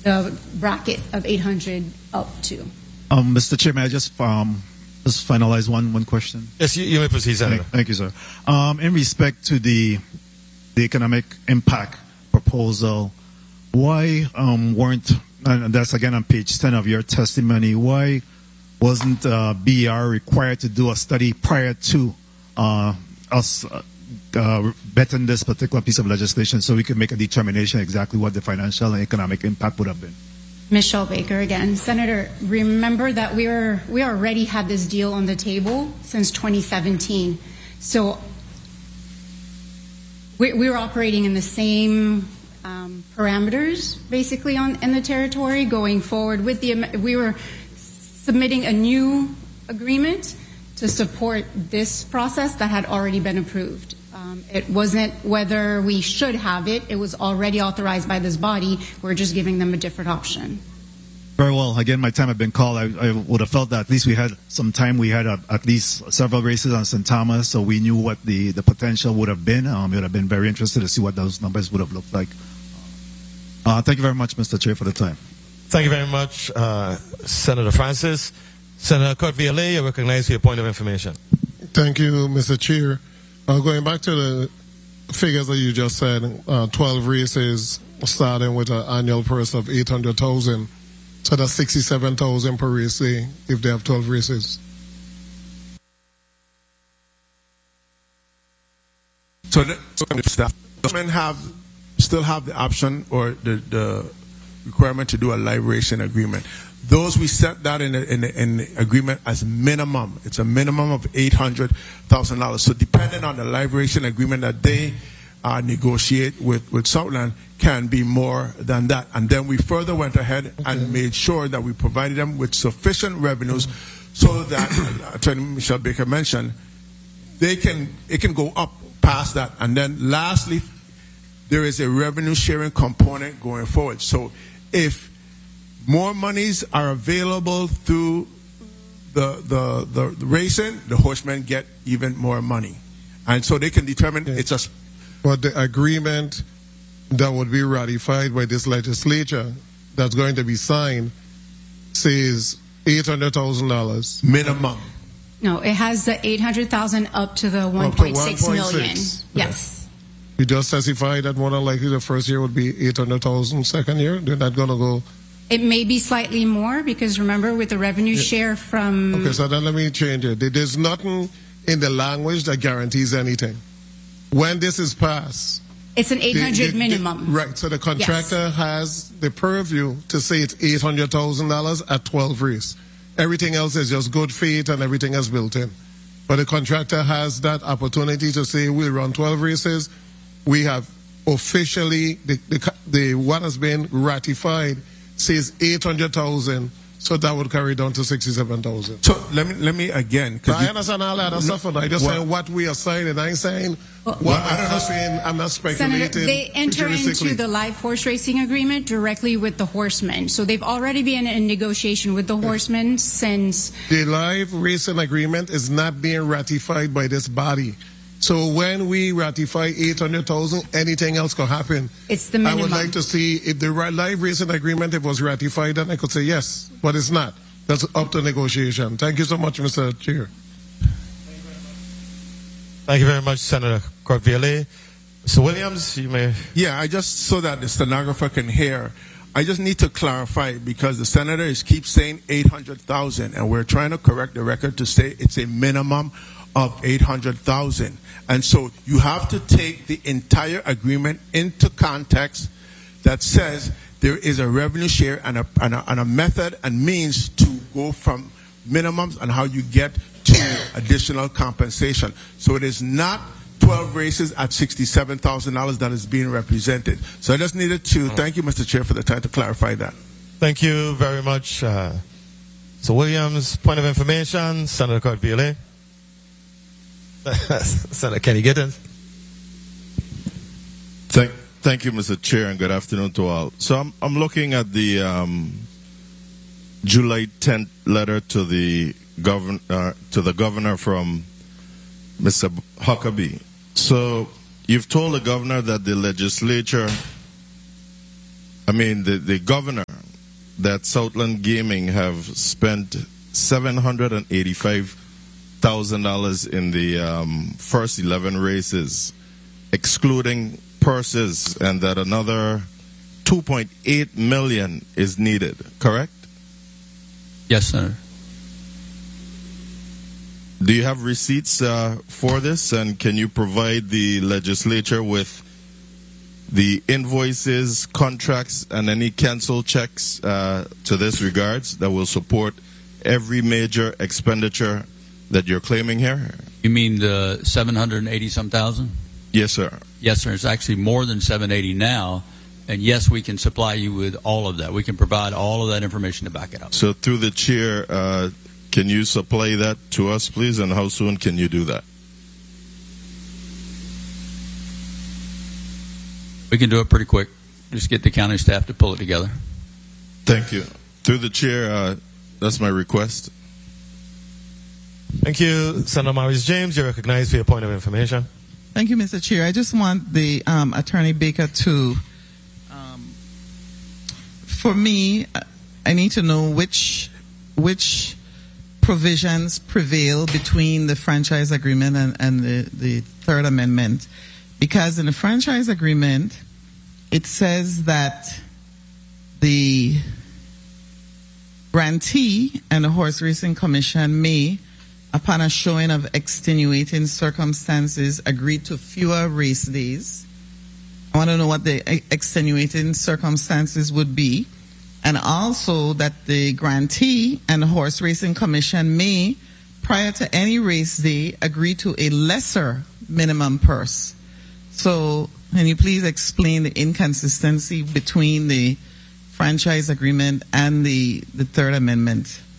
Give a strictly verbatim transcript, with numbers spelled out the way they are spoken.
the bracket of eight hundred up to. Um, Mister Chair, may I just um, just finalize one one question? Yes, you, you may proceed, Senator. Thank, thank you, sir. Um, in respect to the the economic impact proposal, why um, weren't, and that's again on page ten of your testimony, why wasn't uh, B R required to do a study prior to uh, us uh, uh, vetting this particular piece of legislation so we could make a determination exactly what the financial and economic impact would have been? Michelle Baker again. Senator, remember that we were we already had this deal on the table since twenty seventeen. So we, we were operating in the same um, parameters, basically, on in the territory going forward. With the we were submitting a new agreement to support this process that had already been approved. Um, it wasn't whether we should have it. It was already authorized by this body. We're just giving them a different option. Very well. Again, my time had been called. I, I would have felt that at least we had some time. We had a, at least several races on Saint Thomas, so we knew what the, the potential would have been. Um, it would have been very interested to see what those numbers would have looked like. Uh, thank you very much, Mister Chair, for the time. Thank you very much, uh, Senator Francis. Senator Courtevielle, you're recognized for your point of information. Thank you, Mister Chair. Uh, going back to the figures that you just said, uh, twelve races starting with an annual purse of eight hundred thousand. So that's sixty-seven thousand per race if they have twelve races. So the staff have still have the option or the, the requirement to do a live racing agreement. Those, we set that in the, in, the, in the agreement as minimum. It's a minimum of eight hundred thousand dollars. So depending on the live racing agreement that they uh, negotiate with, with Southland, can be more than that. And then we further went ahead okay. and made sure that we provided them with sufficient revenues mm-hmm. so that, uh, Attorney Michelle Baker mentioned, they can it can go up past that. And then lastly, there is a revenue sharing component going forward. So if more monies are available through the, the, the, the racing, the horsemen get even more money. And so they can determine yeah. it's a... But the agreement that would be ratified by this legislature that's going to be signed says eight hundred thousand dollars. Minimum. No, it has the eight hundred thousand dollars up to the one point six million. Yes. yes. You just specified that more than likely the first year would be eight hundred thousand dollars, second year? They're not going to go... It may be slightly more because remember with the revenue yeah. share from... Okay, so then let me change it. There's nothing in the language that guarantees anything. When this is passed... It's an eight hundred the, the, minimum. The, right, so the contractor yes. has the purview to say it's eight hundred thousand dollars at twelve races. Everything else is just good faith and everything is built in. But the contractor has that opportunity to say we'll run twelve races. We have officially, the, the, the what has been ratified says eight hundred thousand, so that would carry down to sixty-seven thousand. So let me let me again. I you, understand all that stuff, and I just well, saying what we are saying. I ain't saying well, what I'm not saying. I'm not speculating. Senator, they enter into the live horse racing agreement directly with the horsemen, so they've already been in negotiation with the horsemen since. The live racing agreement is not being ratified by this body. So when we ratify eight hundred thousand, anything else could happen. It's the minimum. I would like to see if the live racing agreement if was ratified, then I could say yes, but it's not. That's up to negotiation. Thank you so much, Mister Chair. Thank you very much, Senator Courtevielle. Mister Williams, you may... Yeah, I just, so that the stenographer can hear, I just need to clarify because the senator is keeps saying eight hundred thousand, and we're trying to correct the record to say it's a minimum of eight hundred thousand. And so you have to take the entire agreement into context that says there is a revenue share and a, and a, and a method and means to go from minimums and how you get to additional compensation. So it is not twelve races at sixty-seven thousand dollars that is being represented. So I just needed to thank you, Mister Chair, for the time to clarify that. Thank you very much. Uh, so Williams, point of information, Senator Courtevielle. Senator Kenny Gittins. Thank, thank you, Mister Chair, and good afternoon to all. So I'm, I'm looking at the um, July tenth letter to the governor, uh, to the governor from Mister Huckabee. So you've told the governor that the legislature, I mean the, the governor that Southland Gaming have spent seven hundred eighty-five thousand dollars in the um, first eleven races, excluding purses, and that another two point eight million dollars is needed, correct? Yes, Senator. Do you have receipts uh, for this, and can you provide the legislature with the invoices, contracts, and any canceled checks uh, to this regards that will support every major expenditure that you're claiming here? You mean the seven hundred eighty some thousand? Yes, sir. Yes, sir. It's actually more than seven eighty now, and yes, we can supply you with all of that. We can provide all of that information to back it up. So through the chair, uh, can you supply that to us, please, and how soon can you do that? We can do it pretty quick. Just get the county staff to pull it together. Thank you. Through the chair, uh, that's my request. Thank you, Senator Maurice James. You're recognized for your point of information. Thank you, Mister Chair. I just want the um, Attorney Baker to, um, for me, I need to know which which provisions prevail between the franchise agreement and, and the, the Third Amendment. Because in the franchise agreement, it says that the grantee and the Horse Racing Commission may, upon a showing of extenuating circumstances, agree to fewer race days. I want to know what the extenuating circumstances would be. And also that the grantee and the Horse Racing Commission may, prior to any race day, agree to a lesser minimum purse. So, can you please explain the inconsistency between the franchise agreement and the, the Third Amendment?